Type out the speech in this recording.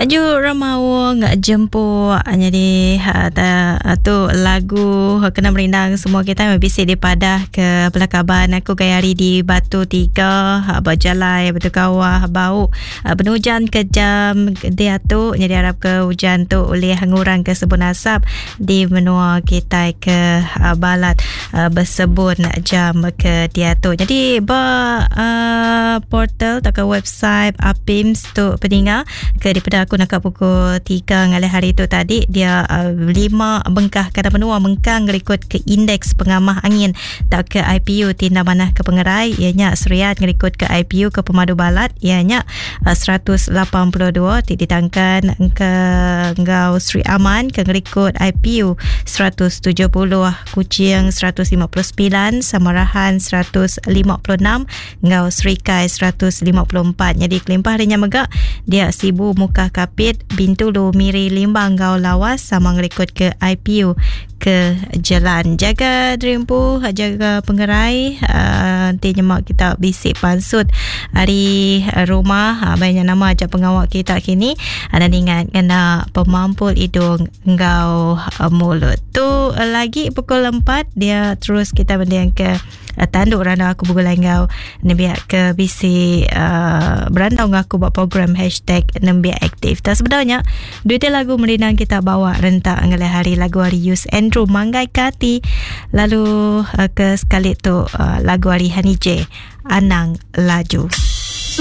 Aju ramau ngak jemput jadi tu lagu kena merindang semua kita bisik di padah ke pelakaban aku gayari di Batu Tiga berjalan betul kawah bau penujan kejam dia tu jadi harap ke hujan tu oleh ngurang ke sebun asap di menua kita ke balat bersebun jam ke dia tu jadi portal tak ke website APIMS tu pendengar ke daripada aku nak pukul 3 ngalih hari tu tadi dia 5 bengkah kata benua mengkang ngikut ke indeks pengamah angin tak ke IPU tindak manah ke pengerai ianya seriat ngikut ke IPU ke pemadu balat ianya 182 ditangkan ke Ngau Sri Aman ke ngikut IPU 170 Kuching 159 Samarahan 156 Ngau Sri Kai 154 jadi kelimpah harinya megak dia Sibu Muka Kapit Bintulu Miri Limbang Gau Lawas sama ngerekod ke IPU ke jalan jaga Dreampu jaga pengerai nanti nyemak kita bisik pansut hari rumah banyak nama ajak pengawal kita kini dan ingat kena pemampul hidung ngau mulut tu lagi pukul 4 dia terus kita mendiang ke tanduk rana aku bugul ngau nembiak ke bisi berantau ngaku buat program #nembiak aktif tak sebenarnya duit lagu merindang kita bawa rentak ngelai hari lagu hari Yus Andrew Manggai Kati lalu ke sekali tu lagu hari Hani J Anang Laju.